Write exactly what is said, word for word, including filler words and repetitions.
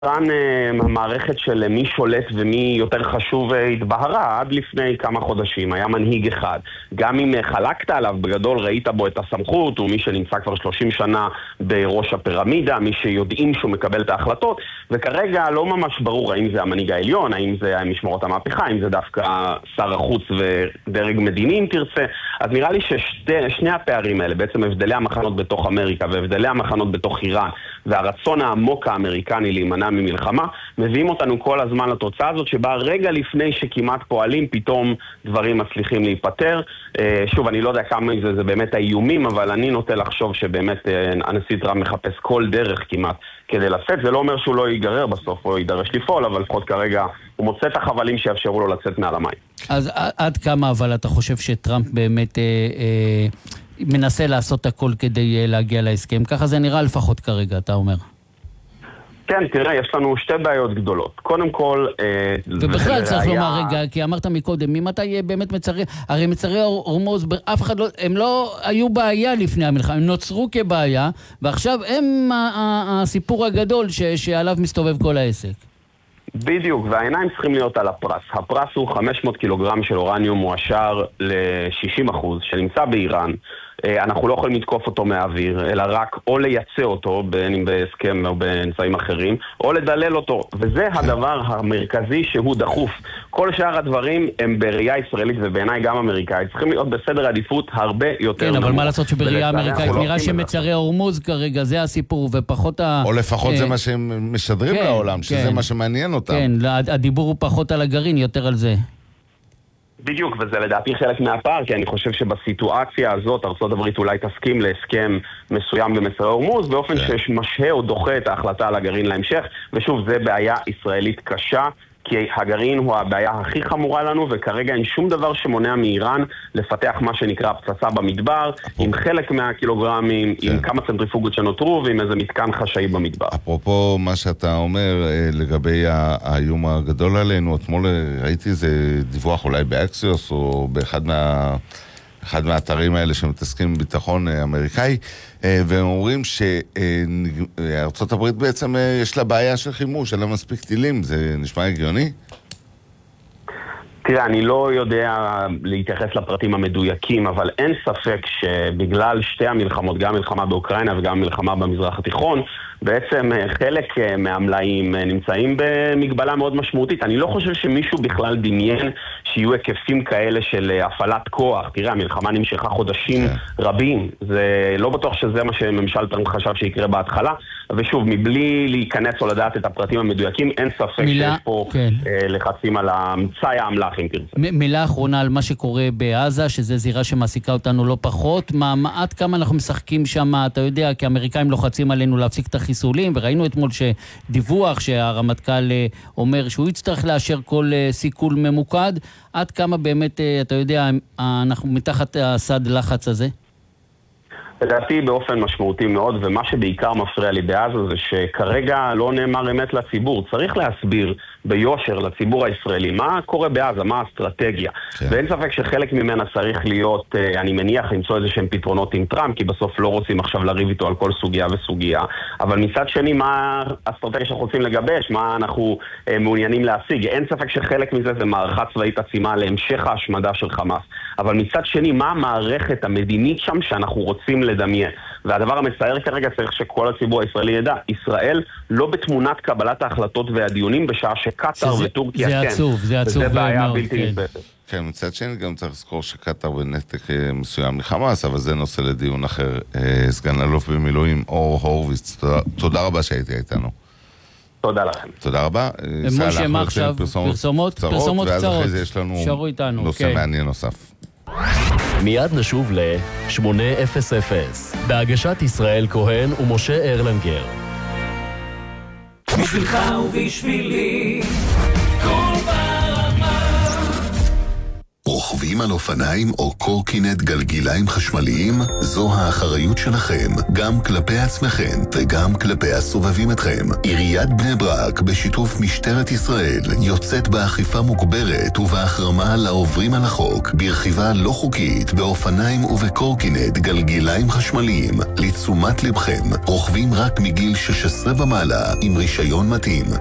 כאן המערכת של מי שולט ומי יותר חשוב התבהרה עד לפני כמה חודשים. היה מנהיג אחד. גם אם חלקת עליו, בגדול ראית בו את הסמכות, הוא מי שנמצא כבר שלושים שנה בראש הפירמידה, מי שיודעים שהוא מקבל את ההחלטות, וכרגע לא ממש ברור האם זה המנהיג העליון, האם זה משמרות המהפכה, האם זה דווקא שר החוץ ודרג מדיני אם תרצה. אז נראה לי ששני הפערים האלה, בעצם הבדלי המחנות בתוך אמריקה והבדלי המחנות בתוך איראן, והרצון העמוק האמריקני להימנע ממלחמה, מביאים אותנו כל הזמן לתוצאה הזאת, שבה רגע לפני שכמעט פועלים, פתאום דברים מצליחים להיפטר. שוב, אני לא יודע כמה זה, זה באמת האיומים, אבל אני נוטה לחשוב שבאמת הנשיא טראמפ מחפש כל דרך כמעט כדי לצאת. זה לא אומר שהוא לא ייגרר בסוף או יידרש לפעול, אבל לפחות כרגע הוא מוצא את החבלים שיאפשרו לו לצאת מעל המים. אז עד כמה אבל אתה חושב שטראמפ באמת אה, אה, מנסה לעשות הכל כדי להגיע להסכם? ככה זה נראה לפחות כרגע, אתה אומר. כן, תראה, יש לנו שתי בעיות גדולות. קודם כל... ובכלל צריך לומר רגע, כי אמרת מקודם, ממתי באמת מצרי... הרי מצרי הורמוז, אף אחד לא... הם לא היו בעיה לפני המלחמה, הם נוצרו כבעיה, ועכשיו הם הסיפור הגדול ש... שעליו מסתובב כל העסק. בדיוק, והעיניים צריכים להיות על הפרס. הפרס הוא חמש מאות קילוגרם של אורניום מועשר ל-שישים אחוז, שנמצא באיראן. אנחנו לא יכולים לתקוף אותו מהאוויר, אלא רק או לייצא אותו, בין אם בהסכם או באמצעים אחרים, או לדלל אותו. וזה הדבר המרכזי שהוא דחוף. כל שאר הדברים הם בראייה ישראלית ובעיניי גם אמריקאית. צריכים להיות בסדר עדיפות הרבה יותר. כן, אבל מה לעשות שבראייה אמריקאית נראה שמצרי הורמוז כרגע, זה הסיפור, ופחות ה... או לפחות זה מה שהם משדרים לעולם, שזה מה שמעניין אותם. כן, הדיבור הוא פחות על הגרעין, יותר על זה. בדיוק, וזה לדעתי חלק מהפער, כי אני חושב שבסיטואציה הזאת ארצות הברית אולי תסכים להסכם מסוים במצרי הורמוז, באופן שמשהה או דוחה את ההחלטה על הגרעין להמשך, ושוב, זה בעיה ישראלית קשה, כי הגרעין הוא הבעיה הכי חמורה לנו, וכרגע אין שום דבר שמונע מאיראן לפתח מה שנקרא פצצה במדבר, עם חלק מהקילוגרמים, עם כמה צנטריפוגות שנותרו, ועם איזה מתקן חשאי במדבר. אפרופו מה שאתה אומר לגבי האיום הגדול עלינו, אתמול ראיתי איזה דיווח אולי באקסיוס, או באחד מה... אחד מהאתרים האלה שמתעסקים בביטחון אמריקאי, והם אומרים שארצות הברית בעצם יש לה בעיה של חימוש, אין לה מספיק טילים, זה נשמע הגיוני? תראה, אני לא יודע להתייחס לפרטים המדויקים, אבל אין ספק שבגלל שתי המלחמות, גם מלחמה באוקראינה וגם מלחמה במזרח התיכון, בעצם חלק מהמלאים נמצאים במגבלה מאוד משמעותית. אני לא חושב שמישהו בכלל דמיין שיהיו היקפים כאלה של הפעלת כוח. תראה, המלחמה נמשכה חודשים רבים. זה לא בטוח שזה מה שממשל טראמפ חשב שיקרה בהתחלה. ושוב, מבלי להיכנס או לדעת את הפרטים המדויקים, אין ספק שיש פה לחצים על המצאי האמל"ח, אם תרצה. מילה אחרונה על מה שקורה בעזה, שזה זירה שמעסיקה אותנו לא פחות. עד כמה אנחנו משחקים שם, אתה יודע, כי האמריקאים לוחצים עלינו להפסיק את החיסולים, וראינו אתמול שדיווח שהרמטכ"ל אומר שהוא יצטרך לאשר כל סיכול ממוקד. עד כמה באמת, אתה יודע, אנחנו מתחת הסד לחץ הזה? לדעתי באופן משמעותי מאוד, ומה שבעיקר מפריע לי בעזה זה שכרגע לא נאמר אמת לציבור. צריך להסביר ביושר לציבור הישראלי מה קורה בעזה, מה האסטרטגיה. כן. ואין ספק שחלק ממנה צריך להיות, אני מניח, למצוא איזה שהם פתרונות עם טראמפ, כי בסוף לא רוצים עכשיו לריב איתו על כל סוגיה וסוגיה. אבל מצד שני, מה האסטרטגיה שאנחנו רוצים לגבש, מה אנחנו אה, מעוניינים להשיג. אין ספק שחלק מזה זה מערכה צבאית עצימה להמשך ההשמדה של חמאס. אבל מצד שני, מה המערכת המדינית שם שאנחנו רוצים לדמיין? והדבר המצער כרגע צריך שכל הציבור הישראלי ידע, ישראל לא בתמונת קבלת ההחלטות והדיונים בשעה שקטר וטורקיה כן. זה עצוב, זה עצוב. וזה בעיה בלתי נסבלת. כן, מצד שני גם צריך לזכור שקטר בנתק מסוים לחמאס, אבל זה נושא לדיון אחר. סגן אלוף במילואים אור הורוביץ, תודה רבה שהייתי איתנו. תודה לכם. תודה רבה. משה, מה עכשיו? פרסומות קצרות, ואז אחרי זה יש לנו נושא מעניין נוסף. מיד נשוב ל-שמונה אפס אפס בהגשת ישראל כהן ומשה ארלנגר. בשבילך ובשבילי כל ברמה רוכבים על אופניים או קורקינט גלגיליים חשמליים? זו האחריות שלכם, גם כלפי עצמכם וגם כלפי הסובבים אתכם. עיריית בני ברק, בשיתוף משטרת ישראל, יוצאת באכיפה מוגברת ובהחרמה לעוברים על החוק, ברכיבה לא חוקית, באופניים ובקורקינט גלגיליים חשמליים. לתשומת לבכם, רוכבים רק מגיל שש עשרה ומעלה עם רישיון מתאים.